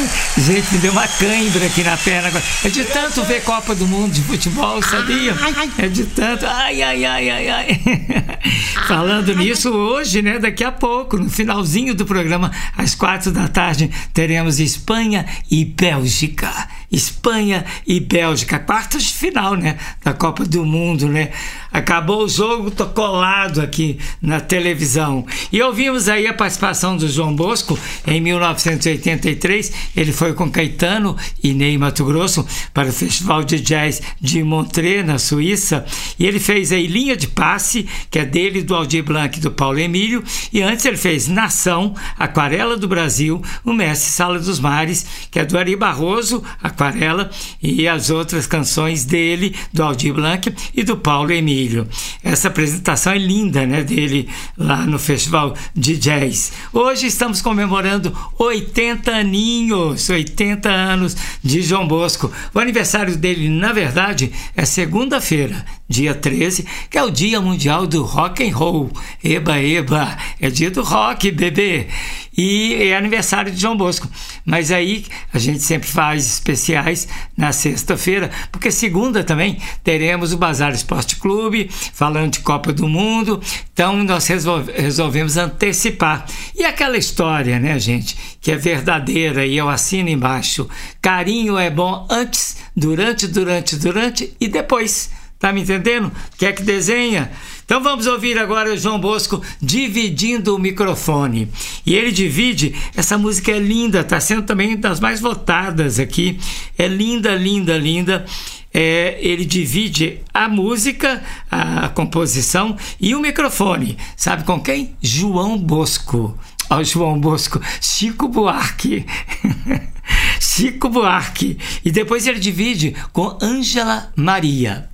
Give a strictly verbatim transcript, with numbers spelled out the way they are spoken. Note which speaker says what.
Speaker 1: Gente, me deu uma cãibra aqui na perna agora. É de tanto ver Copa do Mundo de futebol, sabia? É de tanto. Ai, ai, ai, ai, ai. Falando nisso, hoje, né? Daqui a pouco, no finalzinho do programa, às quatro da tarde, teremos Espanha e Bélgica. Espanha e Bélgica, quartas de final, né? Da Copa do Mundo, né? Acabou o jogo, tô colado aqui na televisão. E ouvimos aí a participação do João Bosco em mil novecentos e oitenta e três. Ele foi com Caetano e Ney Matogrosso para o Festival de Jazz de Montreux, na Suíça. E ele fez aí Linha de Passe, que é dele, do Aldir Blanc e do Paulo Emílio. E antes ele fez Nação, Aquarela do Brasil, o Mestre Sala dos Mares, que é do Ari Barroso, Aquarela, e as outras canções dele, do Aldir Blanc e do Paulo Emílio. Essa apresentação é linda, né, dele lá no Festival de Jazz. Hoje estamos comemorando oitenta aninhos, oitenta anos de João Bosco. O aniversário dele, na verdade, é segunda-feira, dia treze, que é o Dia Mundial do Rock and Roll. Eba, eba, é dia do rock, bebê. E é aniversário de João Bosco. Mas aí a gente sempre faz especiais na sexta-feira, porque segunda também teremos o Bazar Esporte Clube, falando de Copa do Mundo. Então nós resolve, resolvemos antecipar. E aquela história, né, gente, que é verdadeira e eu assino embaixo: carinho é bom antes, durante, durante, durante e depois. Tá me entendendo? Quer que desenha? Então vamos ouvir agora o João Bosco dividindo o microfone. E ele divide, essa música é linda, está sendo também das mais votadas aqui. É linda, linda, linda. É, ele divide a música, a, a composição e o microfone. Sabe com quem? João Bosco. Ó, João Bosco, Chico Buarque. Chico Buarque. E depois ele divide com Ângela Maria.